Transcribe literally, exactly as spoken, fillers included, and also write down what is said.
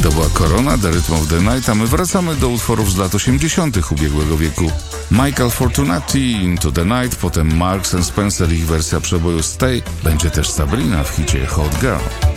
To była Korona, The Rhythm of the Night, a my wracamy do utworów z lat osiemdziesiątych ubiegłego wieku. Michael Fortunati, Into the Night, potem Marks and Spencer, ich wersja przeboju Stay, będzie też Sabrina w hicie Hot Girl.